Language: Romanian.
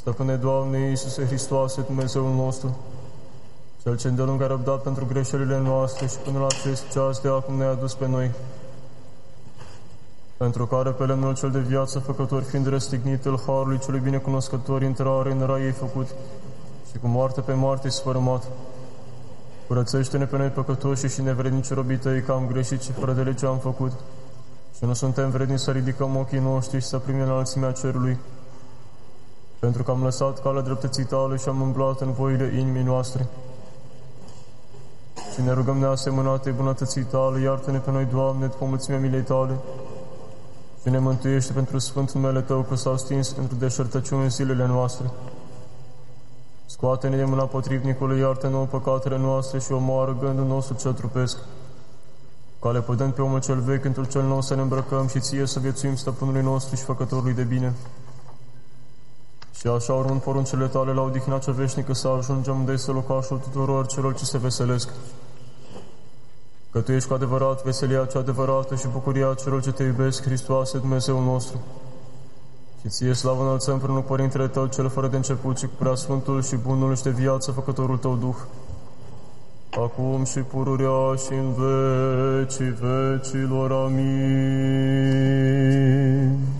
Stăpâne, Doamne Iisuse Hristoase, Dumnezeul nostru, Cel ce îndelung a răbdat pentru greșelile noastre și până la acest ceas de acum ne-a adus pe noi, pentru care pe lemnul cel de viață făcător, fiind răstignit, îl harului celui binecunoscător, intrare în rai ei făcut și cu moarte pe moarte sfărâmat. Curățește-ne pe noi păcătoși și nevrednici robii tăi, că am greșit și fără de lege am făcut și nu suntem vrednici să ridicăm ochii noștri și să primim înălțimea cerului, pentru că am lăsat calea dreptății tale și am umblat în voile inimii noastre. Și ne rugăm neasemănate bunătății tale, iartă-ne pe noi, Doamne, după mulțimea milei tale, și ne mântuiește pentru sfântul numele Tău, că s-au stins pentru deșertăciuni zilele noastre. Scoate-ne de mâna potrivnicului, iartă nouă păcatele noastre și omoară gândul nostru cel trupesc, ca le pădând pe omul cel vechi, într-un cel nou să ne îmbrăcăm și Ție să viețuim stăpânului nostru și făcătorului de bine. Și așa, urmând poruncele Tale la odihna cea veșnică, să ajungem unde este locașul tuturor celor ce se veselesc. Că Tu ești cu adevărat veselia cea adevărată și bucuria celor ce Te iubesc, Hristoase, Dumnezeul nostru. Și Ție slavă înălțăm prin Părintele Tău, cel fără de început și cu preasfântul și bunul și de viață, făcătorul Tău Duh, acum și pururea și în vecii vecilor. Amin.